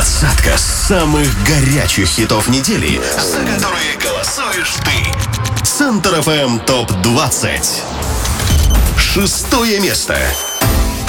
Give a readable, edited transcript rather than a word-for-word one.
Двадцатка самых горячих хитов недели, за которые голосуешь ты. Центр FM ТОП-20. 6 место.